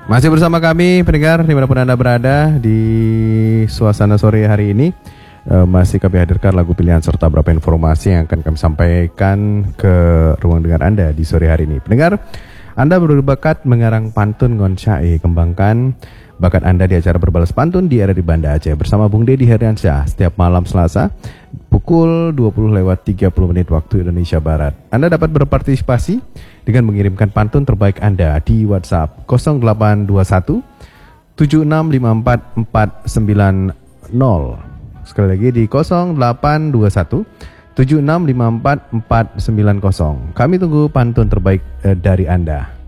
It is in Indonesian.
Masih bersama kami pendengar dimanapun Anda berada di suasana sore hari ini. Masih kami hadirkan lagu pilihan serta beberapa informasi yang akan kami sampaikan ke ruang dengar Anda di sore hari ini. Pendengar, Anda berbakat mengarang pantun ngon syai. Kembangkan bakat Anda di acara Berbalas Pantun di RRI Banda Aceh bersama Bung Deddy Herdiansyah setiap malam Selasa pukul 20:30 waktu Indonesia Barat. Anda dapat berpartisipasi dengan mengirimkan pantun terbaik Anda di WhatsApp 0821 7654 490. Sekali lagi di 0821 7654 490. Kami tunggu pantun terbaik dari Anda.